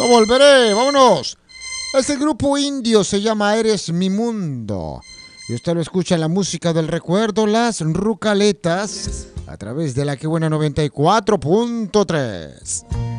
volveré, vámonos. Este grupo indio se llama Eres mi mundo. Y usted lo escucha en la música del recuerdo, Las Rucaletas, a través de la Que Buena 94.3.